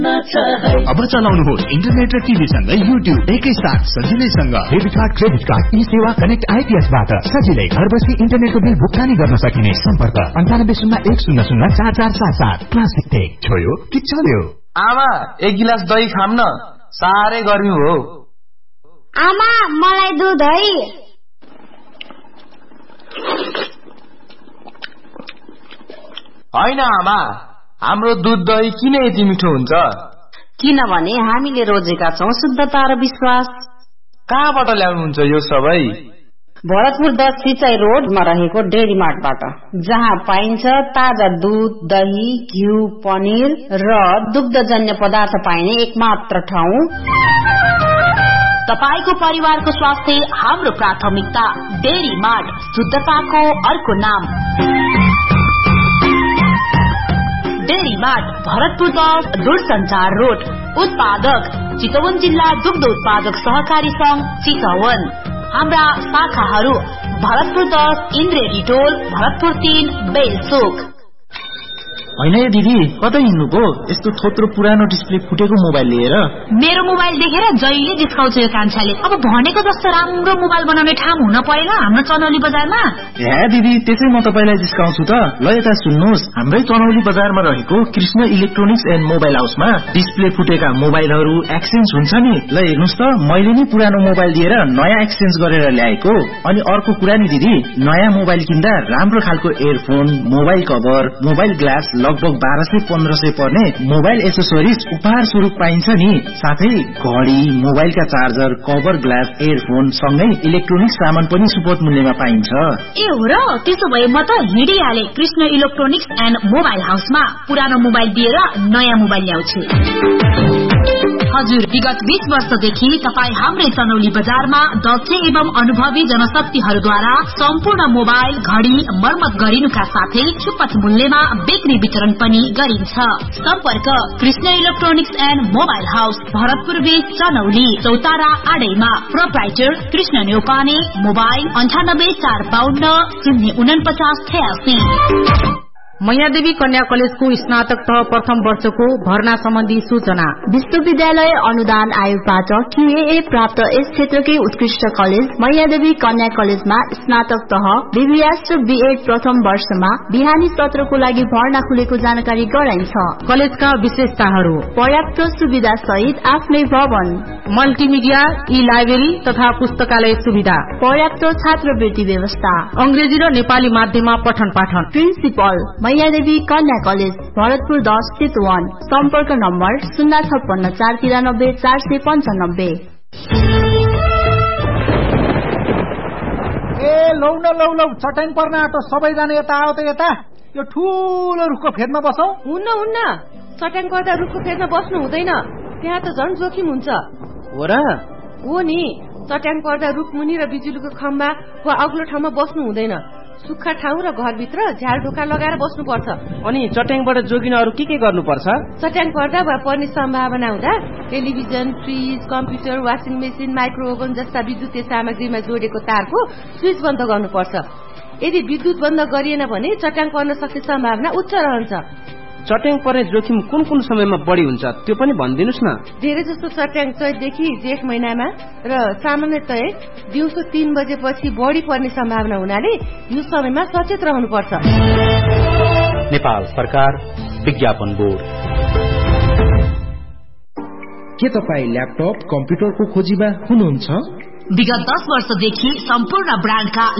अब चलाउनुहोस् इन्टरनेट र टिभी सँगै युट्युब एकैसाथ सजिलैसँग। डेबिट कार्ड, क्रेडिट कार्ड, ई सेवा कनेक्ट आइपीएसबाट सजिलै घर बसी इन्टरनेटको बिल भुक्तानी गर्न सकिने। सम्पर्क 9801004477। Classic take. छोयो कि चल्यो? आमा, एक गिलास दही खाम न, साह्रै गर्मी हो। आमा, मलाई दुध है। होइन आमा, हाम्रो दूध दही किन यति मिठो हुन्छ? किनभने हामीले रोजेका छौं शुद्धता र विश्वास। कहाँबाट ल्याउनुहुन्छ यो सबै? भरतपुर 10 सिंचाई रोडमा रहेको डेरी मार्टबाट, जहाँ पाइन्छ ताजा दूध, दही, घिउ, पनिर र दुग्धजन्य पदार्थ पाइने एकमात्र ठाउँ। तपाईको परिवारको स्वास्थ्य हाम्रो प्राथमिकता। डेरी मार्ट, शुद्धताको अर्को नाम। डेरी मार्ट, भरतपुर 10 दूरसञ्चार रोड। उत्पादक चितवन जिल्ला दुग्ध उत्पादक सहकारी संघ चितवन। हाम्रा शाखाहरू भरतपुर 10 इन्द्रेणी टोल, भरतपुर 3 बेलचोक। होइन दिदी, कतै हिँड्नुभयो? यस्तो थोत्रो पुरानो डिस्प्ले फुटेको मोबाइल लिएर? मेरो मोबाइल देखेर जहिले जिस्काउँछ यो कान्छाले। अब भनेको जस्तो राम्रो मोबाइल बनाउने ठाउँ हुन पर्यो हाम्रो चनौली बजारमा। हे दिदी, त्यसै म तपाईलाई जिस्काउँछु त। ल यता सुन्नुहोस्, हाम्रै चनौली बजारमा रहेको कृष्ण इलेक्ट्रोनिक्स एन्ड मोबाइल हाउसमा डिस्प्ले फुटेका मोबाइलहरू एक्सचेन्ज हुन्छ नि। ल हेर्नुस् त, मैले नि पुरानो मोबाइल दिएर नयाँ एक्सचेन्ज गरेर ल्याएको। अनि अर्को कुरा नि दिदी, नयाँ मोबाइल किन्दा राम्रो खालको earphone, mobile cover, mobile glass लगभग 1200-1500 पर्ने मोबाइल एसेसोरिज उपहार स्वरूप पाइन्छ नि। साथै घडी, मोबाइलका चार्जर, कभर ग्लास, इयरफोन सँगै इलेक्ट्रोनिक्स सामान पनि सुपथ मूल्यमा पाइन्छ। ए हो र? त्यसो भए म त हिँडिहाले कृष्ण इलेक्ट्रोनिक्स एन्ड मोबाइल हाउसमा। पुरानो मोबाइल दिएर नयाँ मोबाइल ल्याउँछु। हजुर, विगत 20 वर्षदेखि तपाईँ हाम्रै चनौली बजारमा दक्ष एवं अनुभवी जनशक्तिहरूद्वारा सम्पूर्ण मोबाइल, घडी मर्मत गरिनुका साथै सुपथ मूल्यमा बिक्री वितरण पनि गरिन्छ। सम्पर्क Krishna electronics and mobile house, Bharatpur 20 Chanauli, Chautara आडैमा। Proprietor Krishna Neupane. Mobile 9845504986। Maiyadevi कन्या कलेजको स्नातक तह प्रथम वर्षको भर्ना सम्बन्धी सूचना। विश्वविद्यालय अनुदान आयोगबाट QAA प्राप्त यस क्षेत्रकै उत्कृष्ट कलेज मैयादेवी कन्या कलेजमा स्नातक तह, BBS र BEd प्रथम वर्षमा बिहानी सत्रको लागि भर्ना खुलेको जानकारी गराइन्छ। कलेजका विशेषताहरू: पर्याप्त सुविधा सहित आफ्नै भवन, मल्टिमिडिया, ई लाइब्रेरी तथा पुस्तकालय सुविधा, पर्याप्त छात्रवृत्ति व्यवस्था, अंग्रेजी र नेपाली माध्यममा पठन पाठन। प्रिन्सिपल मैयादेवी कन्या कलेज, भरतपुर 10 चितवन। सम्पर्क नम्बर 056-493-495। ए लौ न लौ लौ, चट्याङ पर्न आँटो, सबैजना यता आओ त यता। यो ठूलो रुखको फेदमा बसौं। हुन्न, चट्याङ पर्दा रुखको फेदमा बस्नु हुँदैन, त्यहाँ त झन् जोखिम हुन्छ। हो र? हो नि, चट्याङ पर्दा रुखमुनि र बिजुलीको खम्बा वा अग्लो ठाउँमा बस्नु हुँदैन। सुक्खा ठाउँ र घरभित्र झ्याल ढोका लगाएर बस्नुपर्छ। अनि चट्याङबाट जोगिन अरू के गर्नुपर्छ? चट्याङ पर्दा वा पर्ने सम्भावना हुँदा television, fridge, computer, washing machine, माइक्रोओभन जस्ता विद्युतीय सामग्रीमा जोडेको तारको स्विच बन्द गर्नुपर्छ। यदि विद्युत बन्द गरिएन भने चट्याङ पर्न सक्ने सम्भावना उच्च रहन्छ। चट्याङ पर्ने जोखिम कुन समयमा बढी हुन्छ त्यो पनि भनिदिनुस् न। धेरै जस्तो चट्याङ चैतदेखि जेठ महिनामा र सामान्यतया दिउँसो 3 बजेपछि बढी पर्ने सम्भावना हुनाले यो समयमा सचेत रहनुपर्छ। नेपाल सरकार विज्ञापन बोर्ड। के तपाईँ ल्यापटप, कम्प्युटरको खोजीमा हुनुहुन्छ? विगत 10 वर्षदेखि सम्पूर्ण ब्रान्डका